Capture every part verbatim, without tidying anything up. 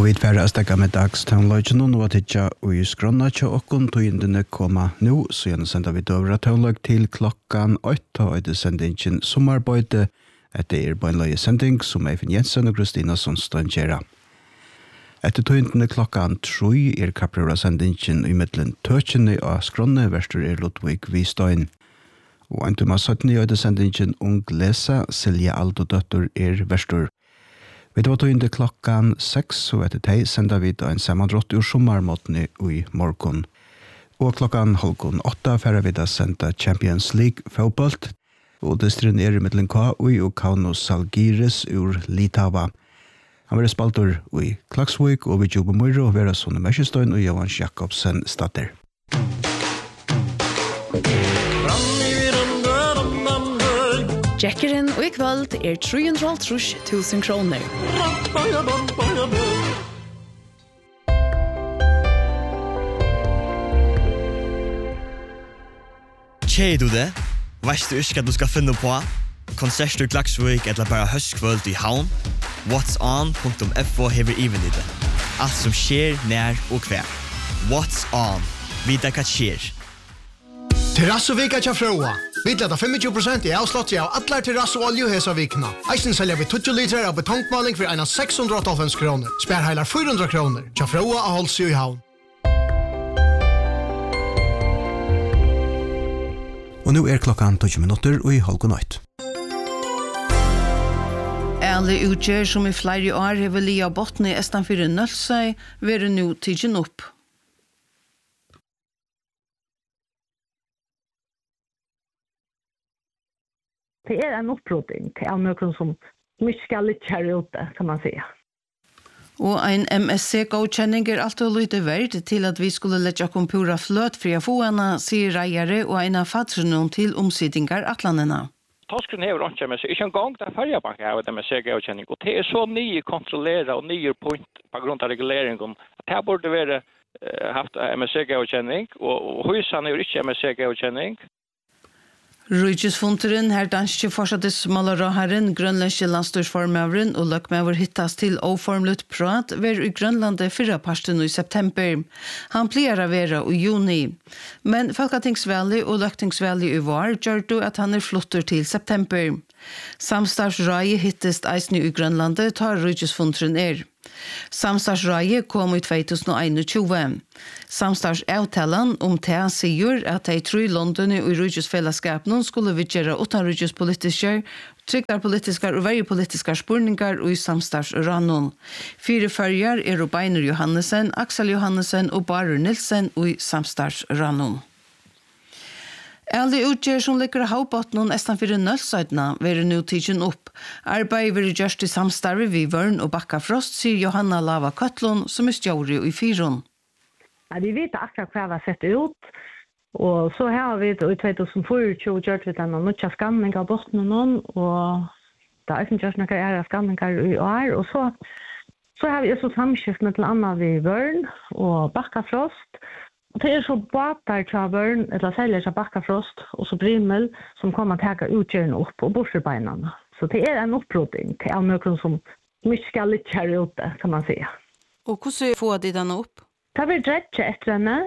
Og vi tverre stekka med dagstøvnløgjen og nå tidsja og i skrona tja okkon tøyndene koma nå, så gjerne senda vi døvra tøvnløg til klokkan åtta og det sendingen sommarbøyde etter er bøynløye sending som Eivind Jensen og Kristina Sundstrøm gjera. Etter tøyndene klokkan troi er kaprera sendingen i middelen tøtjene av skrona verster er Ludvig Vistøyn. Og en tøyma sytten i øyde sendingen Ung Lesa, Silja Aldo Døtter er verster. Vi tar tøyende klokkan seks, og etter teg sender vi da en sammandrott ur sommarmåtene i morgen. Og klokkan halvgån åtta færre vi da senda Champions League fotboll, og det strin er i middelen K U I og Kaunos Salgiris ur Litava. Han var spaltur i Klaksvik, og vi jobber møyre og være sånne Mørsjestøyn og Johan Jakobsen statter. Jackeren og i kveld er tre hundre og halvtreds tusen kroner. Kjær du det? Veist du ikke hva du skal finne på? Konsert i Klaksvik eller bare høstkvøld i havn? What's on punktum f o hever even i det. Alt som skjer nær og hver. What's on? Vita hva skjer. Terrassovika tja Frøa. Vi leder tjuefem prosent i avslått av atler terrass og olje hesa vikna. Eisen selger vi tjueto liter av betongmaling for en av seks hundre og åttiofem kroner. Spær heilar fire hundre kroner. Tja Frøa og Holsjø i havn. Og nå er klokkan tolv minutter og i halvgån nøyt. Alle utgjør som i flere år har vel lia bottene i Estanfyre Nølsøy, være nå tidsen opp. Det er en opprodning av noen som ikke skal litt her ute, kan man si. Og en M S C-godkjenning er alltid lite verd til at vi skulle lette kompura fløt fri av foene, sier reiere og en av fattrunnen til omsidingar atlandene. Toskren hever ikke med seg. Ikke en gang det er ferjebank av et M S C-godkjenning, og det er så nye kontrollere og nye point på grunn av reguleringen. Det burde være uh, haft M S C-godkjenning, og, og husene er jo ikke M S C-godkjenning. Rujusfunteren her danske fortsattes Malaråharen, grønlandske landstorsformøveren og løkmøver hittas til oformlet prat ver i Grønlandet fyrre parsten i september. Han pleier å være i juni. Men Folketingsvalget og Løktingsvalget i vår gjør du at han er flutter til september. Samstagsrøye hittest eisne i Grønlandet tar Rujusfunteren er. Samstagsrøye kom i tjuetusen og einogtjúgu. Samstagsavtalen om det sier at de tre London og Rujusfellesskapen skulle vidgjøre utan Rujuspolitiske, trygtar politiske og verjepolitiske spurningar og i samstagsrannen. Fire følger er Robeiner Johannesen, Aksel Johannesen og Barur Nilsen og i samstagsrannen. Alle utgjør som ligger av havbotten Estanfyre Nølsøydene vil nå tidsen opp. Arbeid vil gjøres i samstarve ved Vørn og Bakkafrost, sier Johanna Lava Køtlund, som er stjåre i Fyron. Ja, vi vet akkurat hva vi har sett ut, og så har vi i tjuetusen og tjuefire gjort vi denne nødja skanning av botten og det er ikke gjort noen ære skanninger i år, og så, så har vi også samskift med til Anna ved Vørn og Bakkafrost. Det er så båter til Vørn, eller særlig til Bakkafrost, og så Brimel, som kommer til å ta utgjørende opp på borsebeinene. Så det er en opprodning til av noen som ikke skal litt her ute, kan man si. Og hvordan får de denne opp? Det blir drett etter henne,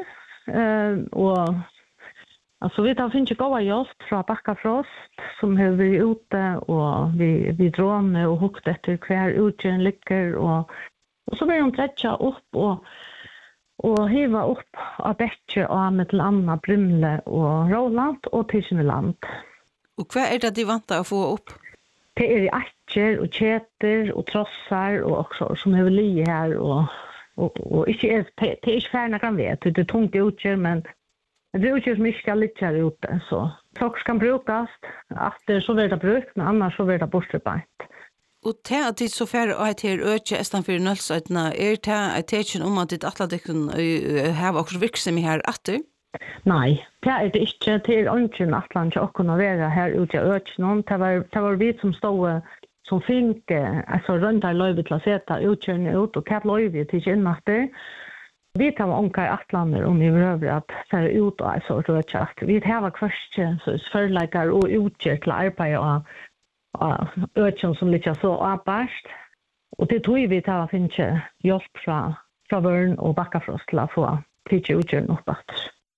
og altså, vi tar finnes gode hjelp fra Bakkafrost, som har vært ute, og vi, vi drone og hukt etter hver utgjørende ligger, og, og så blir de drett opp, og og hiva opp av Bekkje og med til Anna, Brymle og Roland og Tisjeneland. Og hva er det de vant å få opp? Det er i Atjer og Kjeter og Trossar og også som er li her og, og, og ikke er, det, det er ikke færre kan vet, det er tungt utgjør, men det er utgjør som ikke skal litt her ute, så folk kan brukes, at det så blir det brukt, men annars så blir det bortrebeint. Og til at de så færre og et her øke Estanfyre Nølsøydene, er det et tekken om at det atladekun har også virksomhet her atter? Nei, det er det ikke. Det er ikke atlan til å kunne være her ute i økene. Det var, det var vi som stod som fikk altså, rundt der løyve til å sette utkjørende ut, og hva løyve til ikke innatter. Vi tar omkring atlander om vi behøver at det er ut og så rødkjørt. Vi tar først førleikere og utkjør til arbeid og økene som litt så avbærst. Och det tror vi tar finns hjälp från från Vörn och Backafrost till att få tidigt utgörande uppåt.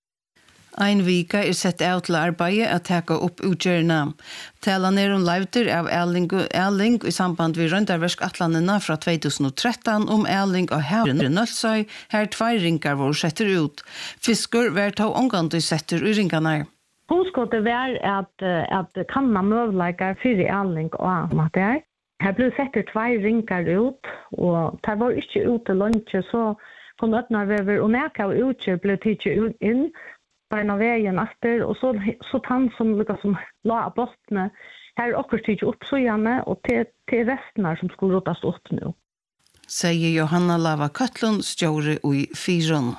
Ein vika er sett av til arbeidet at teka opp utgjørende. Tala ned om lauter av Erling, Erling i samband med røndarversk-atlanene fra tjugohundratretton om Erling og Havren Nølsøy, her tvær ringar var setter ut. Fiskor var ta omgående setter i ringarna. Hovedskottet var at, at kanna møvleikar fyrir Erling og Matter. Her ble setter tvær ringar ut, og det var ikke ute lunsje, så kom Øtnarvever og neka og utgjør ble tidlig inn, beina vägen efter och så så tant som lyckas som la bottne här och kort upp så gärna och till till resten som skulle rotas upp nu. Säger Johanna Lava Katlund stjore i Fyron.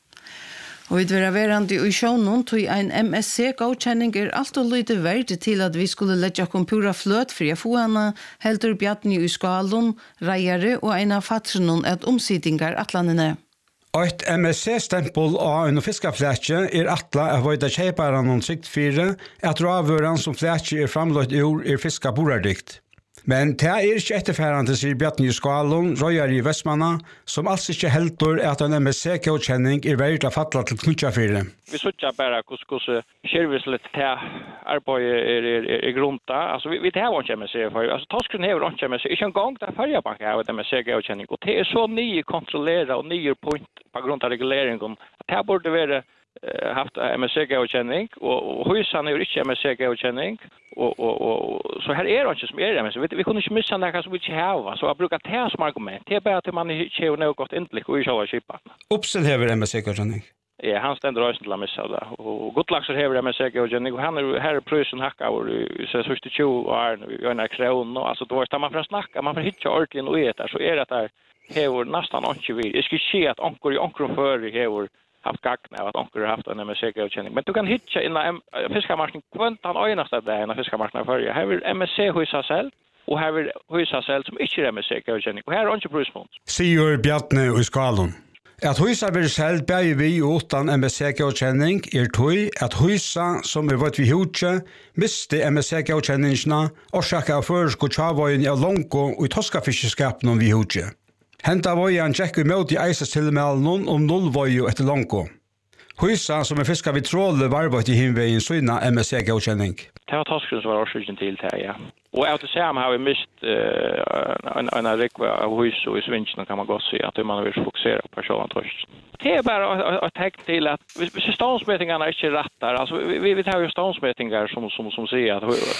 Og vi vil verande i sjånen tog en M S C-godkjenning er alt og lite verdt til at vi skulle letja kompura fløt fri få henne, heldur bjadni i skalun, reiere og en av fattrenon et omsidingar atlandene. Et M S C-stempel av en fiskaflætje er atla av høyda kjeiparen noen sikt fire, at ravøren som flætje er framløtt ur er fiska borardikt. Men det er ikke etterfærende, sier Bjartni i Skalun, røyere i Vestmanna, som alls ikke heldur at en M S C-godkjenning er verdt å fattla til knutsjafire. Vi suttar bara hvordan kjervislet til arbeidet er, er, er, er grunta. Altså, vi, vi har ikke M S C for. Altså, Toskren har ikke M S C. Ikke en gang der Färjabank har et M S C-godkjenning. Og det er så nye kontrollere og nye point på grunn av reguleringen. Det burde være uh, haft M S C-godkjenning, og, og husen er jo ikke M S C-godkjenning. Og, og, og, så her er det ikke som er M S C. Vi, vi kunne ikke missa det som vi ikke har. Så jeg bruker det som argument. Det er bare at man ikke har noe godt innblikk og ikke har kjipet. Uppsel hever M S C-godkjenning? Ja, han ständer rösten till att missa det. Och Godlaxer har M S C-godkänning. Och han är här i pröjsen hacka i sista tjugo år. Vi har en kron. Alltså då är man för att snacka. Man får hitta ordentligt och äta. Så är det att det har nästan inte vi. Jag skulle se att ankor i ankor före har haft gagna av att ankor har haft en M S C-godkänning. Men du kan hitta innan fiskarmarknaden kvöntan öjnaste där innan fiskarmarknaden före. Här vill M S C hysa själv. Och här vill hysa själv som inte är M S C-godkänning. Och här är inte pröjspunkt. Sigur Bjartni i Skalun. At husa vil selv bæg vi utan M S C-godkjenning er tøy at husa som er vart vi hudje miste M S C-godkjenningene og sjekka av føresko tjavøyen i Longo og i toskafiskeskapene vi hudje. Henta vøyen tjekk vi møte i eises tilmelen om nullvøy etter Longo. Husa som er fiska vid tråle varvat i himveien søyna M S C-godkjenning. Det var Toskren som var årsøkken til det, ja. Og av det samme har vi mist uh, en, en rikve av hus og i svinsjen kan man godt si at man vil fokusere på personen torsk. Det er bare å tenke til at hvis, hvis stånsmetingene ikke er rett der, altså vi, vi tar jo stånsmetinger som, som, som sier at